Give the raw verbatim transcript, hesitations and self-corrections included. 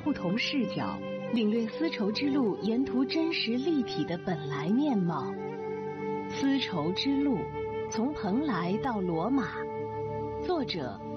不同视角，领略丝绸之路沿途真实立体的本来面貌。丝绸之路，从蓬莱到罗马，作者